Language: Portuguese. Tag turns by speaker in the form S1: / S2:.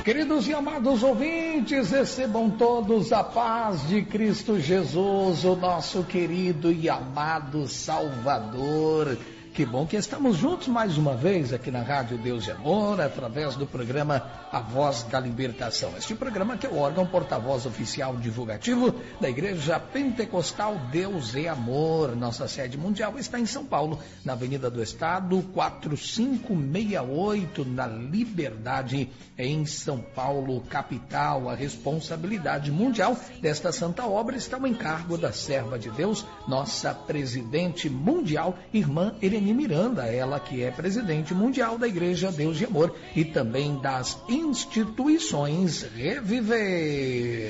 S1: Queridos e amados ouvintes, recebam todos a paz de Cristo Jesus, o nosso querido e amado Salvador. Que bom que estamos juntos mais uma vez aqui na Rádio Deus e Amor, através do programa A Voz da Libertação. Este programa que é o órgão porta-voz oficial divulgativo da Igreja Pentecostal Deus e Amor. Nossa sede mundial está em São Paulo, na Avenida do Estado, 4568, na Liberdade, em São Paulo, capital. A responsabilidade mundial desta santa obra está ao encargo da serva de Deus, nossa presidente mundial, irmã Irene Miranda, ela que é presidente mundial da Igreja Deus de Amor e também das instituições Reviver.